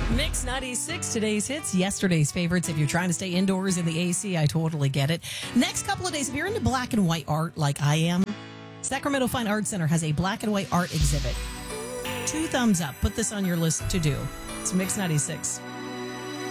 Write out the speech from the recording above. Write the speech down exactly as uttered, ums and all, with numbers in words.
Mix ninety-six, today's hits, yesterday's favorites. If you're trying to stay indoors in the A C, I totally get it. Next couple of days, if you're into black and white art like I am, Sacramento Fine Art Center has a black and white art exhibit. Two thumbs up. Put this on your list to do. It's Mix ninety-six.